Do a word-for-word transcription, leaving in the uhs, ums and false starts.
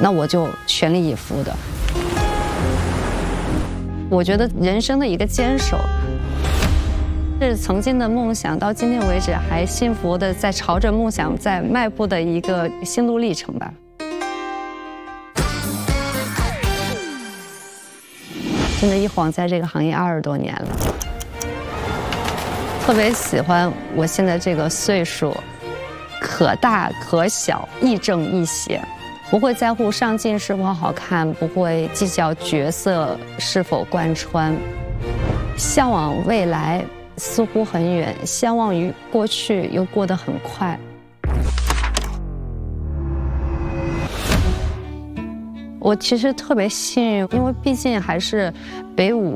那我就全力以赴的。我觉得人生的一个坚守，是曾经的梦想到今天为止还幸福的在朝着梦想在迈步的一个心路历程吧。真的，一晃在这个行业二十多年了，特别喜欢我现在这个岁数，可大可小，亦正亦邪，不会在乎上镜是否好看，不会计较角色是否贯穿，向往未来似乎很远，相忘于过去又过得很快。我其实特别幸运，因为毕竟还是北舞